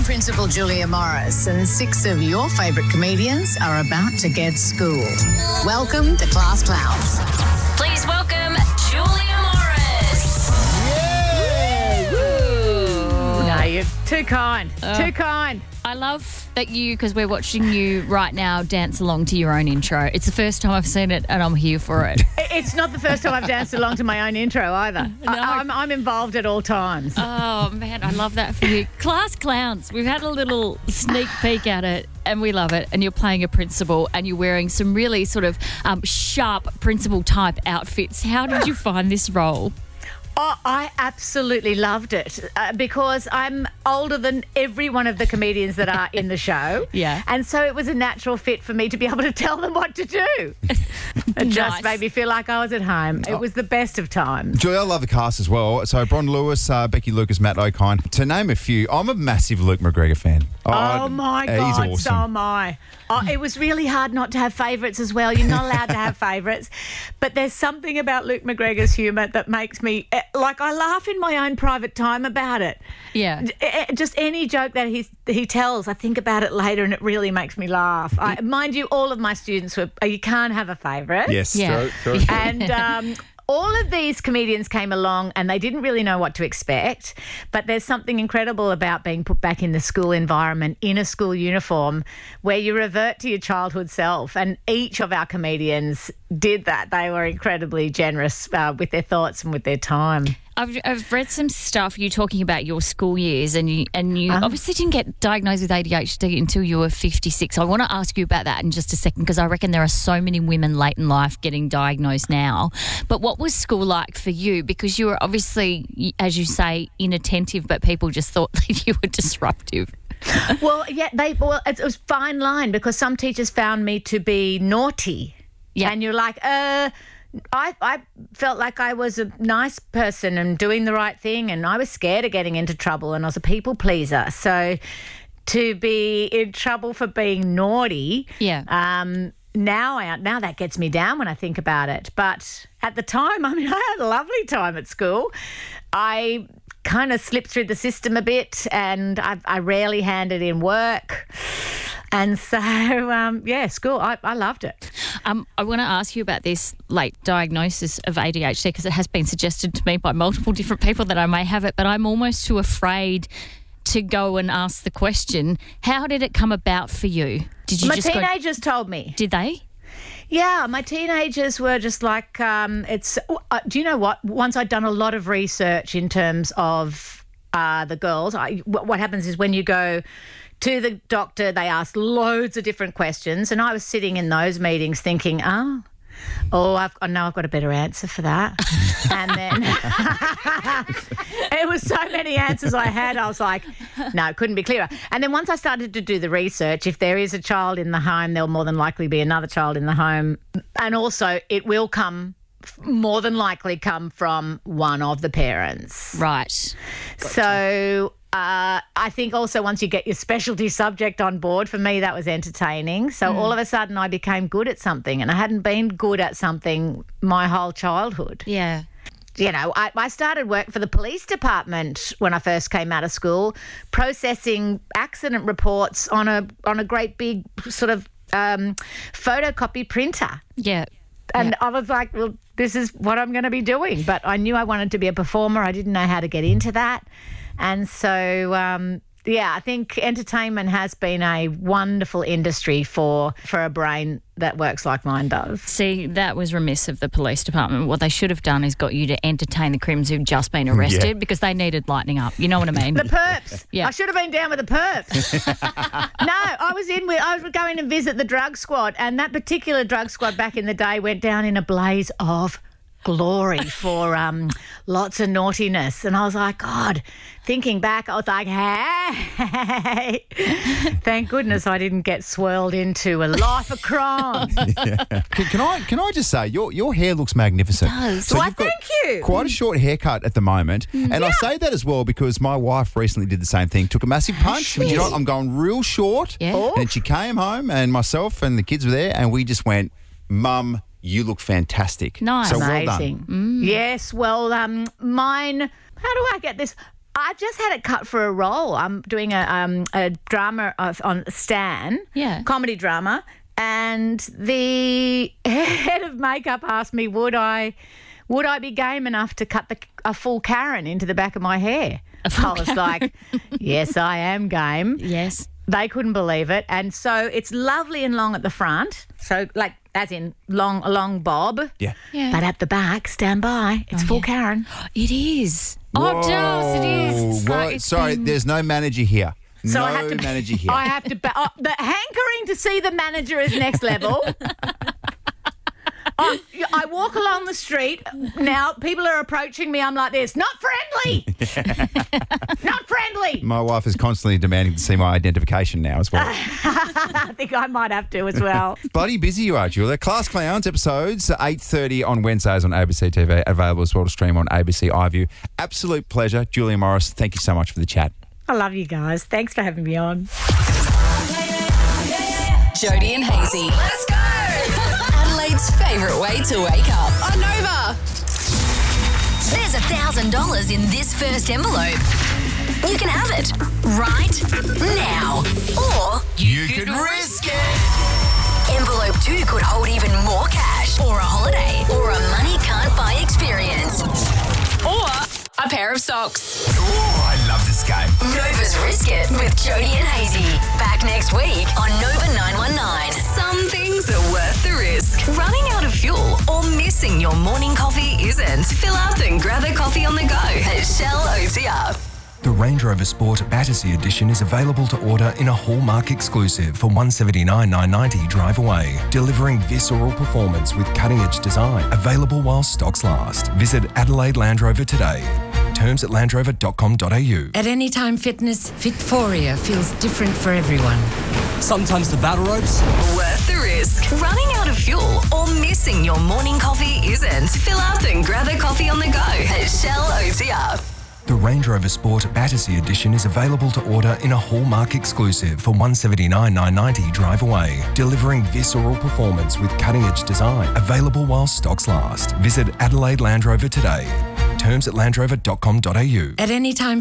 Principal Julia Morris, and 6 of your favourite comedians are about to get schooled. Welcome to Class Clowns. Please welcome Julia Morris. Yeah! Woo! No, you're too kind. Too kind. I love that because we're watching you right now dance along to your own intro. It's the first time I've seen it and I'm here for it. It's not the first time I've danced along to my own intro either. No. I'm involved at all times. Oh, man, I love that for you. Class Clowns. We've had a little sneak peek at it and we love it. And you're playing a principal and you're wearing some really sort of sharp principal type outfits. How did you find this role? Oh, I absolutely loved it because I'm older than every one of the comedians that are in the show. Yeah. And so it was a natural fit for me to be able to tell them what to do. It just made me feel like I was at home. It was the best of times. Julia, I love the cast as well. So Bron Lewis, Becky Lucas, Matt O'Kine. To name a few, I'm a massive Luke McGregor fan. Oh my God, he's awesome. so am I. Oh, it was really hard not to have favourites as well. You're not allowed to have favourites. But there's something about Luke McGregor's humour that makes me, like, I laugh in my own private time about it. Yeah. Just any joke that he tells, I think about it later and it really makes me laugh. Mind you, all of my students you can't have a favourite. Yes, Yeah. true. And all of these comedians came along and they didn't really know what to expect, but there's something incredible about being put back in the school environment in a school uniform where you revert to your childhood self. And each of our comedians did that. They were incredibly generous with their thoughts and with their time. I've read some stuff you talking about your school years and you obviously didn't get diagnosed with ADHD until you were 56. I want to ask you about that in just a second because I reckon there are so many women late in life getting diagnosed now. But what was school like for you? Because you were obviously, as you say, inattentive, but people just thought that you were disruptive. Well, yeah, it was a fine line because some teachers found me to be naughty. Yeah. And you're like, I felt like I was a nice person and doing the right thing, and I was scared of getting into trouble, and I was a people pleaser. So to be in trouble for being naughty, now that gets me down when I think about it. But at the time, I had a lovely time at school. I kind of slipped through the system a bit, and I rarely handed in work. And so, school, I loved it. I want to ask you about this late diagnosis of ADHD because it has been suggested to me by multiple different people that I may have it, but I'm almost too afraid to go and ask the question. How did it come about for you? Did you My teenagers told me. Did they? Yeah, my teenagers were just like, do you know what? Once I'd done a lot of research in terms of the girls, what happens is when you go to the doctor, they ask loads of different questions, and I was sitting in those meetings thinking, I know I've got a better answer for that. And then it was so many answers I had, I was like, no, it couldn't be clearer. And then once I started to do the research, if there is a child in the home, there'll more than likely be another child in the home. And also it will more than likely come from one of the parents. Right. Gotcha. So I think also once you get your specialty subject on board, for me that was entertaining. So all of a sudden I became good at something, and I hadn't been good at something my whole childhood. Yeah. You know, I started work for the police department when I first came out of school, processing accident reports on a great big sort of photocopy printer. Yeah. And I was like, well, this is what I'm going to be doing. But I knew I wanted to be a performer. I didn't know how to get into that. And so, I think entertainment has been a wonderful industry for a brain that works like mine does. See, that was remiss of the police department. What they should have done is got you to entertain the crims who'd just been arrested because they needed lightening up. You know what I mean? The perps. Yeah. I should have been down with the perps. No, I was going to visit the drug squad, and that particular drug squad back in the day went down in a blaze of glory for lots of naughtiness. And I was like, God, thinking back, I was like, hey, thank goodness I didn't get swirled into a life of crime. Can I just say, your hair looks magnificent. It does. So Why, you've got thank you. quite a short haircut at the moment. And I say that as well because my wife recently did the same thing, took a massive punch. You know what? I'm going real short. Yeah. And she came home and myself and the kids were there and we just went, Mum, you look fantastic. Nice. So well Amazing. done. Yes, well, mine, how do I get this? I just had it cut for a role. I'm doing a drama on Stan, comedy drama, and the head of makeup asked me, would I be game enough to cut a full Karen into the back of my hair? I was like, yes, I am game. Yes. They couldn't believe it. And so it's lovely and long at the front. So like as in a long bob. Yeah. But at the back, stand by. It's full Karen. It is. Oh, Giles, it is. It's Sorry, there's no manager here. So no I have to, manager here. I have to. The hankering to see the manager is next level. I walk along the street now. People are approaching me. I'm like this. Not friendly. Not friendly. My wife is constantly demanding to see my identification now as well. I think I might have to as well. Bloody busy you are, Julia. Class Clowns episodes 8:30 on Wednesdays on ABC TV. Available as well to stream on ABC iView. Absolute pleasure, Julia Morris. Thank you so much for the chat. I love you guys. Thanks for having me on. Jody and Hazy. Let's go. Adelaide's favourite way to wake up. On Nova. There's $1,000 in this first envelope. You can have it right now. Or You could risk it. envelope 2 could hold even more cash, or a holiday, or a money can't buy experience. Or a pair of socks. Oh, I love this game. Nova's Risk It with Jody and Hazy. Back next week on Nova 919. Some things are worth the risk. Running out of fuel or missing your morning coffee isn't. Fill up and grab a coffee on the go at Shell OTR. The Range Rover Sport Battersea Edition is available to order in a Hallmark exclusive for $179,990 drive away, delivering visceral performance with cutting-edge design. Available while stocks last. Visit Adelaide Land Rover today. Terms at landrover.com.au. At Anytime Fitness, Fitforia feels different for everyone. Sometimes the battle ropes. Worth the risk. Running out of fuel or missing your morning coffee isn't. Fill up and grab a coffee on the go at Shell OTR. The Range Rover Sport Battersea Edition is available to order in a Hallmark exclusive for $179,990 drive away, delivering visceral performance with cutting-edge design. Available while stocks last. Visit Adelaide Land Rover today. Terms at landrover.com.au. At Anytime